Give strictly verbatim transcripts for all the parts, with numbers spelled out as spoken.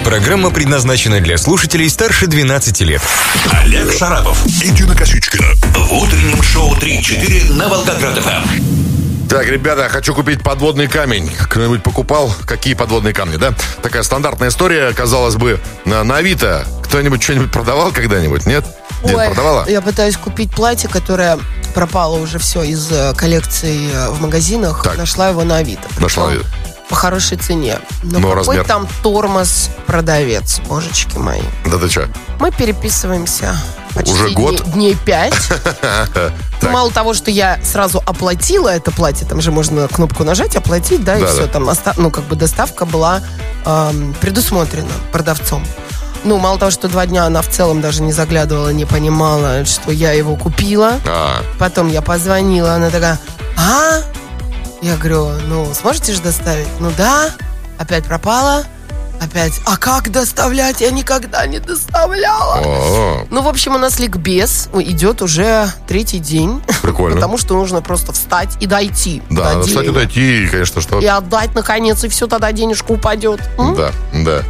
Программа предназначена для слушателей старше двенадцати лет. Олег Шарапов и Дина Косичкина. В утреннем шоу три-четыре на Волгоград-ФМ. Так, ребята, хочу купить подводный камень. Кто-нибудь покупал? Какие подводные камни, да? Такая стандартная история, казалось бы, на, на Авито. Кто-нибудь что-нибудь продавал когда-нибудь? Нет? Нет, Ой, продавала? Я пытаюсь купить платье, которое пропало уже все из коллекции в магазинах. Так. Нашла его на Авито. Нашла Причем по хорошей цене. Но, Но какой размер? там тормоз продавец, божечки мои. Да ты что? Мы переписываемся почти Уже год? дней, дней пять. Мало того, что я сразу оплатила это платье, там же можно кнопку нажать, оплатить, да, и Да, все, да. там, оста- ну, как бы доставка была эм, предусмотрена продавцом. Ну, мало того, что два дня она в целом даже не заглядывала, не понимала, что я его купила. А, Потом я позвонила, она такая, а? Я говорю, ну, сможете же доставить? Ну, да. Опять пропала. Опять, а как доставлять? Я никогда не доставляла. о, Ну, в общем, у нас ликбез идет уже третий день. Прикольно. Потому что нужно просто встать и дойти. да, до надо встать и дерева. дойти, и, конечно, что... И отдать, наконец, и все, тогда денежка упадет. М? Да, да.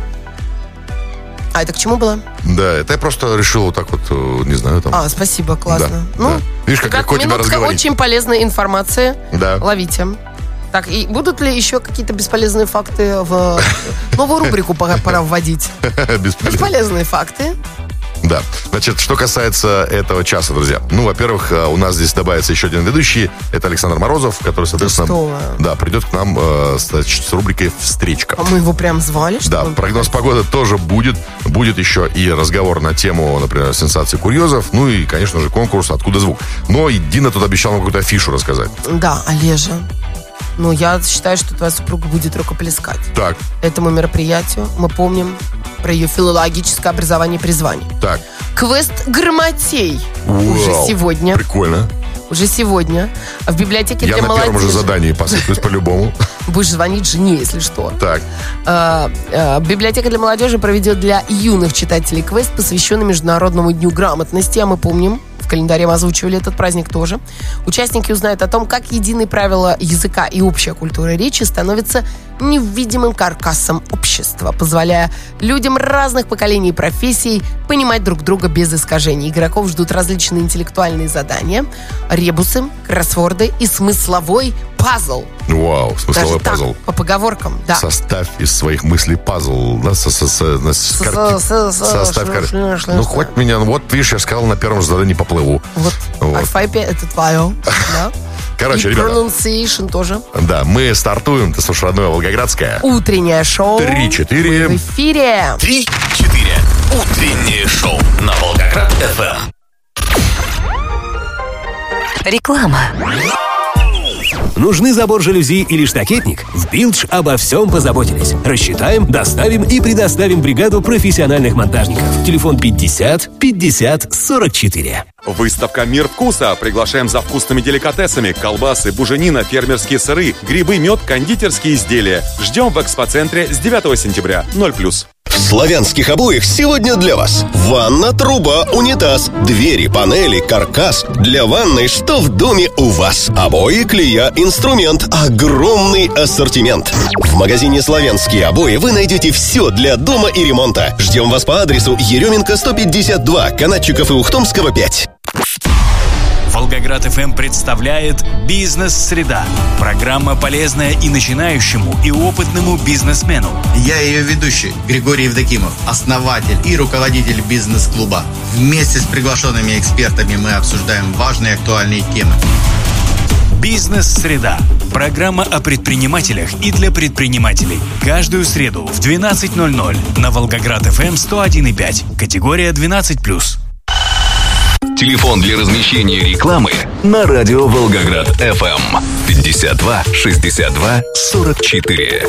А это к чему было? Да, это я просто решил вот так вот, э, не знаю, там... А, спасибо, классно. Да, ну, да. Видишь, как легко тебя минутка разговорить. очень полезной информации. Да. Ловите. Так, и будут ли еще какие-то бесполезные факты в новую рубрику пора, пора вводить? Бесполезно. Бесполезные факты. Да. Значит, что касается этого часа, друзья. Ну, во-первых, у нас здесь добавится еще один ведущий. Это Александр Морозов, который, соответственно, что вы? да, придет к нам э, с, значит, с рубрикой «Встречка». А мы его прям звали, что Да, он прогноз приходил? погоды тоже будет. Будет еще и разговор на тему, например, сенсаций курьезов. Ну и, конечно же, конкурс «Откуда звук?». Но и Дина тут обещала нам какую-то афишу рассказать. Да, Олежа. Ну, я считаю, что твоя супруга будет рукоплескать Так, этому мероприятию. Мы помним про ее филологическое образование и призвание. так. Квест грамотей уже Вау, сегодня. Прикольно. Уже сегодня в библиотеке Я для на молодежи. первом же задании посыплюсь по-любому. Будешь звонить жене, если что. Так, Э, э, Библиотека для молодежи проведет для юных читателей квест, посвященный Международному дню грамотности. А мы помним, в календаре мы озвучивали этот праздник тоже. Участники узнают о том, как единые правила языка и общая культура речи становятся невидимым каркасом общества, позволяя людям разных поколений и профессий понимать друг друга без искажений. Игроков ждут различные интеллектуальные задания, ребусы, кроссворды и смысловой пазл. вау, Даже смысловой так, пазл. по поговоркам, да. Составь из своих мыслей пазл. Да, со- со- со- на с- карти- со- со- Составь ш- кар- ш- ш- Ну, ш- хоть меня, ну, вот, видишь, я сказал, на первом же задании поплыву. Вот, Вот. орфоэпия это твое, да. Короче, И ребята, pronunciation тоже. да, мы стартуем. Ты слушаешь родное Волгоградское. Утреннее шоу. Три-четыре. В эфире. Три-четыре. Утреннее шоу на Волгоград-ФМ. Реклама. Нужны забор жалюзи или штакетник? В Билдж обо всем позаботились. Рассчитаем, доставим и предоставим бригаду профессиональных монтажников. Телефон пятьдесят пятьдесят сорок четыре. Выставка «Мир вкуса». Приглашаем за вкусными деликатесами. Колбасы, буженина, фермерские сыры, грибы, мед, кондитерские изделия. Ждем в экспоцентре с девятого сентября. ноль плюс. В славянских обоях сегодня для вас ванна, труба, унитаз, двери, панели, каркас. Для ванной что в доме у вас? Обои, клея, инструмент. Огромный ассортимент. В магазине «Славянские обои» вы найдете все для дома и ремонта. Ждем вас по адресу Еременко сто пятьдесят два, Канатчиков и Ухтомского пять. Волгоград-ФМ представляет «Бизнес-среда». Программа полезная и начинающему, и опытному бизнесмену. Я ее ведущий, Григорий Евдокимов, основатель и руководитель бизнес-клуба. Вместе с приглашенными экспертами мы обсуждаем важные актуальные темы. «Бизнес-среда». Программа о предпринимателях и для предпринимателей. Каждую среду в двенадцать ноль ноль на Волгоград-ФМ сто один и пять. Категория двенадцать плюс. Телефон для размещения рекламы на радио Волгоград-ФМ. пятьдесят два шестьдесят два сорок четыре.